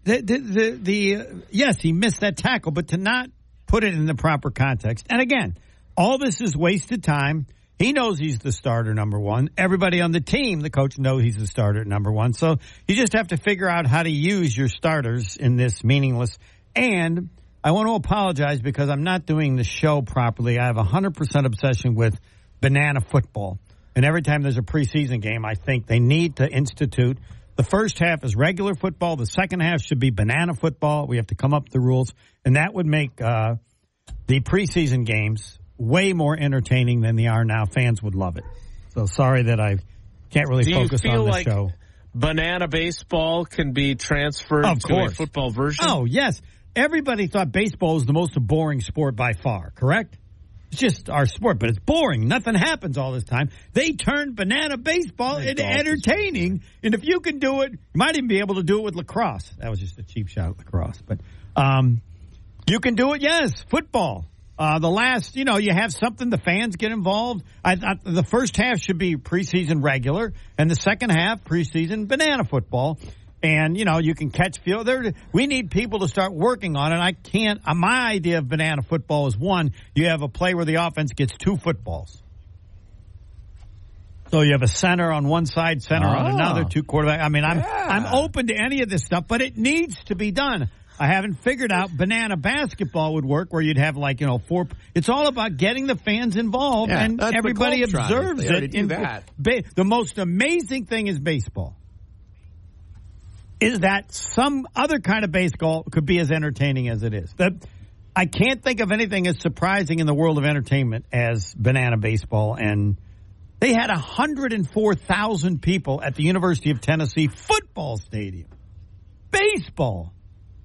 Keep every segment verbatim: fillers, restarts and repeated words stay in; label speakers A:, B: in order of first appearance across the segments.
A: the, the, the, the uh, yes, he missed that tackle, but to not put it in the proper context. And again, all this is wasted time. He knows he's the starter number one. Everybody on the team, the coach knows he's the starter number one. So you just have to figure out how to use your starters in this meaningless. And I want to apologize because I'm not doing the show properly. I have a one hundred percent obsession with banana football. And every time there's a preseason game, I think they need to institute. The first half is regular football. The second half should be banana football. We have to come up with the rules. And that would make uh, the preseason games way more entertaining than they are now. Fans would love it. So sorry that I can't really
B: Do
A: focus
B: you feel
A: on the
B: like
A: show.
B: Banana baseball can be transferred
A: Of
B: to
A: course.
B: a football version?
A: Oh, yes. Everybody thought baseball was the most boring sport by far, correct? It's just our sport, but it's boring. Nothing happens all this time. They turned banana baseball
B: My
A: into
B: golf is
A: entertaining. And if you can do it, you might even be able to do it with lacrosse. That was just a cheap shot at lacrosse. But um, you can do it, yes. Football. Uh, the last, you know, you have something, the fans get involved. I thought the first half should be preseason regular, and the second half, preseason banana football. And, you know, you can catch field. There, we need people to start working on it. I can't. Uh, my idea of banana football is, one, you have a play where the offense gets two footballs. So you have a center on one side, center
B: oh.
A: on another, two quarterback. I mean, I'm
B: yeah.
A: I'm open to any of this stuff, but it needs to be done. I haven't figured out banana basketball would work where you'd have, like, you know, four. It's all about getting the fans involved,
C: Yeah,
A: and
C: that's
A: everybody
C: the Colts
A: observes
C: They already
A: it.
C: do
A: in,
C: that.
A: ba- the most amazing thing is baseball. Is that some other kind of baseball could be as entertaining as it is. That I can't think of anything as surprising in the world of entertainment as banana baseball. And they had one hundred four thousand people at the University of Tennessee football stadium. Baseball.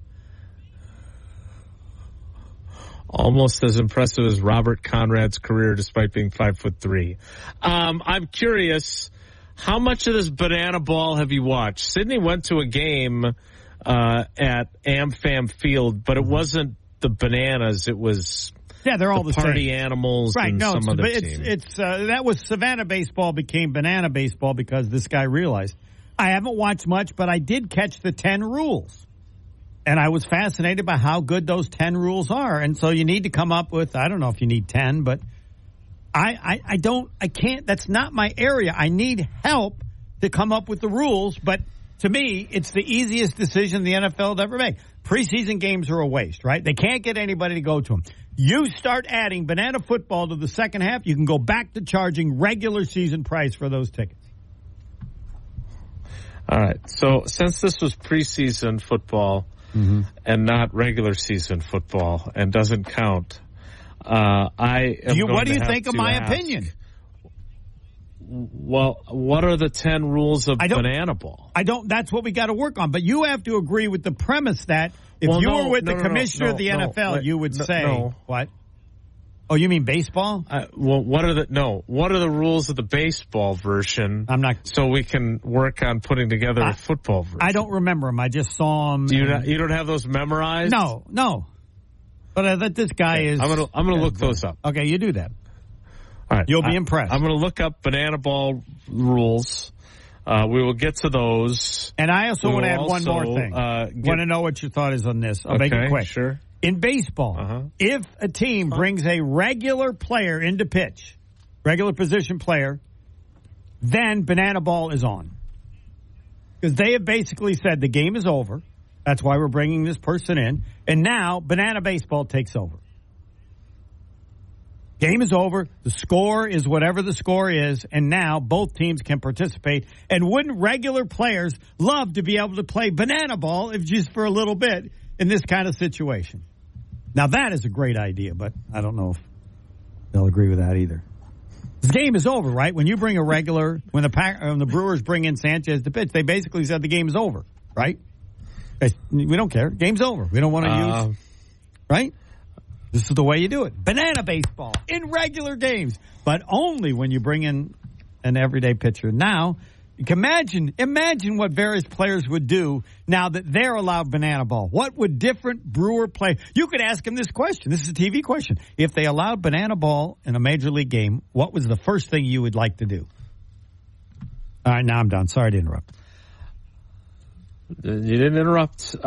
B: Almost as impressive as Robert Conrad's career, despite being five foot three. Um, I'm curious, how much of this banana ball have you watched? Sydney went to a game uh, at AmFam Field, but it wasn't the bananas. It was
A: yeah, they're all
B: the
A: the
B: party
A: same.
B: animals
A: Right?
B: and
A: No,
B: some
A: it's,
B: other
A: it's,
B: team.
A: it's uh, that was Savannah baseball became banana baseball because this guy realized. I haven't watched much, but I did catch the ten rules. And I was fascinated by how good those ten rules are. And so you need to come up with, I don't know if you need ten, but I, I, I don't, I can't, that's not my area. I need help to come up with the rules. But to me, it's the easiest decision the N F L has ever made. Preseason games are a waste, right? They can't get anybody to go to them. You start adding banana football to the second half, you can go back to charging regular season price for those tickets.
B: All right. So since this was preseason football, Mm-hmm. and not regular season football, and doesn't count. Uh, I am
A: you,
B: going
A: what do
B: to
A: you
B: have
A: think of
B: to
A: my
B: ask,
A: opinion?
B: Well, what are the ten rules of banana ball?
A: I don't. That's what we got to work on. But you have to agree with the premise that if
B: well,
A: you
B: no,
A: were with
B: no,
A: the
B: no,
A: commissioner
B: no,
A: of the
B: no,
A: N F L,
B: wait,
A: you would
B: no,
A: say
B: no.
A: what? Oh, you mean baseball?
B: Uh, well, what are the no? What are the rules of the baseball version?
A: I'm not.
B: So we can work on putting together
A: I,
B: a football version.
A: I don't remember them. I just saw them.
B: Do you not, you don't have those memorized?
A: No, no. But I thought this guy
B: okay.
A: is.
B: I'm gonna I'm gonna look those up.
A: Okay, you do that.
B: All right,
A: you'll be
B: I,
A: impressed.
B: I'm gonna look up banana ball rules. Uh, we will get to those.
A: And I also
B: we
A: want to add
B: also,
A: one more thing.
B: Uh,
A: want to know what your thought is on this. I'll
B: okay,
A: make it quick.
B: Sure.
A: In baseball,
B: uh-huh.
A: if a team brings a regular player into pitch, regular position player, then banana ball is on. Because they have basically said the game is over. That's why we're bringing this person in. And now banana baseball takes over. Game is over. The score is whatever the score is. And now both teams can participate. And wouldn't regular players love to be able to play banana ball if just for a little bit in this kind of situation? Now, that is a great idea, but I don't know if they'll agree with that either. This game is over, right? When you bring a regular, when the Pack, when the Brewers bring in Sanchez to pitch, they basically said the game is over, right? We don't care. Game's over. We don't want to uh, use, right? This is the way you do it. Banana baseball in regular games, but only when you bring in an everyday pitcher. Now, you can imagine, imagine what various players would do now that they're allowed banana ball. What would different Brewer play? You could ask them this question. This is a T V question. If they allowed banana ball in a major league game, what was the first thing you would like to do? All right, now I'm done. Sorry to interrupt.
B: You didn't interrupt.